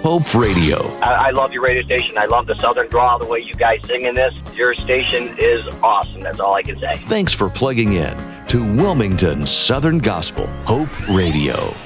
Hope Radio. I love your radio station. I love the Southern drawl, the way you guys sing in this. Your station is awesome. That's all I can say. Thanks for plugging in to Wilmington Southern Gospel Hope Radio.